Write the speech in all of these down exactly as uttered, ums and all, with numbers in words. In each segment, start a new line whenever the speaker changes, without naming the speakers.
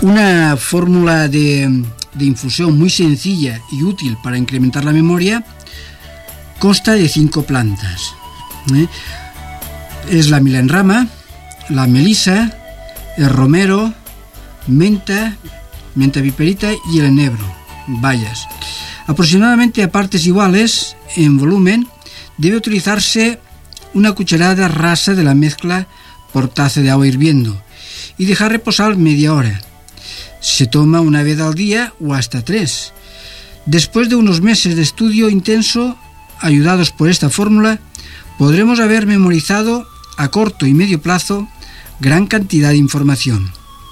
Una fórmula de, de infusión muy sencilla y útil para incrementar la memoria consta de cinco plantas. ¿eh? Es la milenrama, la melisa, el romero, menta, menta viperita y el enebro, bayas. Aproximadamente a partes iguales en volumen debe utilizarse una cucharada rasa de la mezcla por taza de agua hirviendo y dejar reposar media hora. Se toma una vez al día o hasta tres. Después de unos meses de estudio intenso, ayudados por esta fórmula, podremos haber memorizado a corto y medio plazo gran cantidad de información.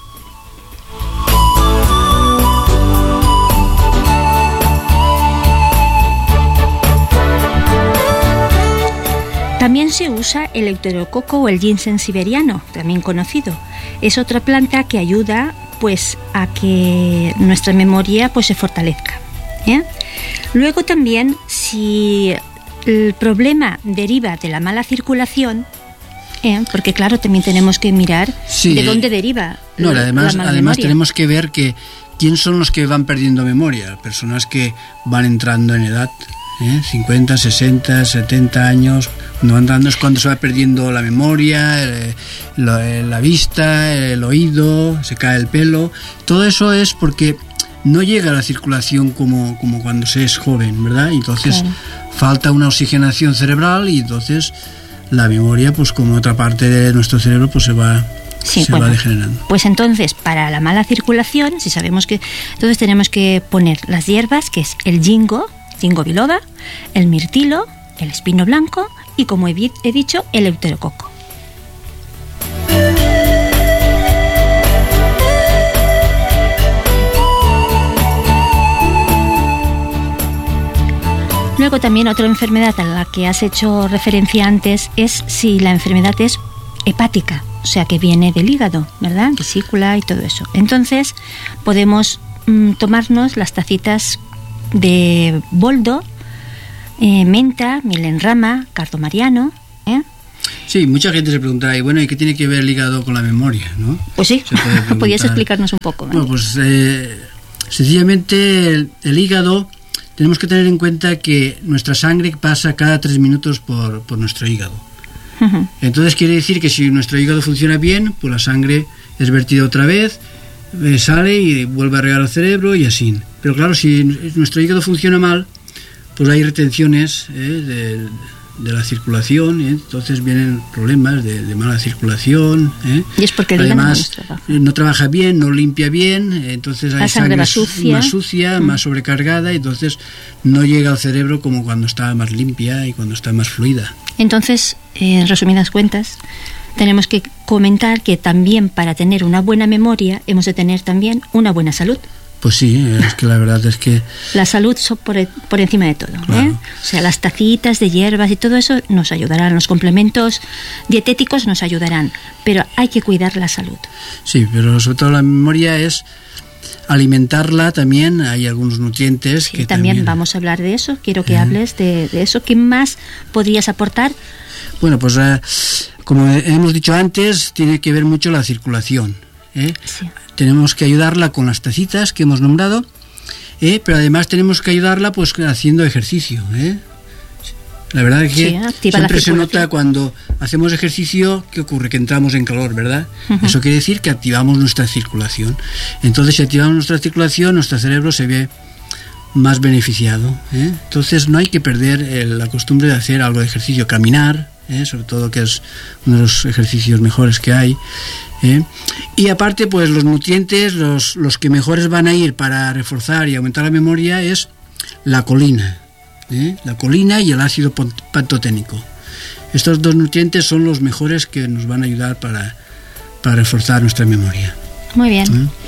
También se usa el eleuterococo o el ginseng siberiano, también conocido. Es otra planta que ayuda pues a que nuestra memoria pues se fortalezca. ¿eh? Luego también, si el problema deriva de la mala circulación, ¿eh? porque claro, también tenemos que mirar sí, de dónde deriva
no,
la,
además,
la mala
además
memoria.
Tenemos que ver que quién son los que van perdiendo memoria, personas que van entrando en edad. ¿Eh? cincuenta, sesenta, setenta años, cuando van dando es cuando se va perdiendo la memoria, el, el, la vista, el oído, se cae el pelo. Todo eso es porque no llega a la circulación como, como cuando se es joven, ¿verdad? Entonces claro. falta una oxigenación cerebral y entonces la memoria, pues como otra parte de nuestro cerebro, pues se va...
Sí,
se
bueno,
va degenerando.
Pues entonces, para la mala circulación, si sabemos que... Entonces tenemos que poner las hierbas, que es el ginkgo, ginkgo biloba, el mirtilo, el espino blanco y, como he, he dicho, el eleuterococo. Luego también otra enfermedad a la que has hecho referencia antes es si la enfermedad es hepática, o sea que viene del hígado, ¿verdad? Vesícula y todo eso. Entonces podemos mm, tomarnos las tacitas de boldo, eh, menta, milenrama, cardo mariano, ¿eh?
Sí, mucha gente se preguntará, y bueno, ¿y qué tiene que ver el hígado con la memoria, no?
Pues sí, podrías explicarnos un poco. ¿Vale?
Bueno, pues eh, sencillamente el, el hígado, tenemos que tener en cuenta que nuestra sangre pasa cada tres minutos por, por nuestro hígado. Uh-huh. Entonces quiere decir que si nuestro hígado funciona bien, pues la sangre es vertida otra vez, eh, sale y vuelve a regar al cerebro y así. Pero claro, si nuestro hígado funciona mal, pues hay retenciones eh, de, de la circulación, ¿eh? Entonces vienen problemas de, de mala circulación. ¿eh?
Y es porque el
además
hígado no trabaja.
no trabaja bien, no limpia bien, entonces hay
la sangre,
sangre
más sucia,
más, sucia, mm. más sobrecargada, y entonces no llega al cerebro como cuando está más limpia y cuando está más fluida.
Entonces, eh, en resumidas cuentas, tenemos que comentar que también para tener una buena memoria hemos de tener también una buena salud.
Pues sí, es que la verdad es que...
La salud por, por encima de todo.
Claro.
¿eh? O sea, las tacitas de hierbas y todo eso nos ayudarán, los complementos dietéticos nos ayudarán, pero hay que cuidar la salud.
Sí, pero sobre todo la memoria es alimentarla también, hay algunos nutrientes
sí,
que
también...
también...
vamos a hablar de eso, quiero que
¿Eh?
hables de, de eso. ¿Qué más podrías aportar?
Bueno, pues eh, como hemos dicho antes, tiene que ver mucho la circulación. ¿eh?
Sí.
Tenemos que ayudarla con las tacitas que hemos nombrado, ¿eh? pero además tenemos que ayudarla pues haciendo ejercicio. ¿eh? La verdad es que
sí,
siempre se nota cuando hacemos ejercicio, ¿qué ocurre? Que entramos en calor, ¿verdad? Uh-huh. Eso quiere decir que activamos nuestra circulación. Entonces, si activamos nuestra circulación, nuestro cerebro se ve más beneficiado. ¿eh? Entonces, no hay que perder eh, la costumbre de hacer algo de ejercicio, caminar, ¿eh? sobre todo que es uno de los ejercicios mejores que hay. ¿Eh? Y aparte, pues los nutrientes, los, los que mejores van a ir para reforzar y aumentar la memoria es la colina, ¿eh? la colina y el ácido pantoténico. Estos dos nutrientes son los mejores que nos van a ayudar para, para reforzar nuestra memoria.
Muy bien.
¿Eh?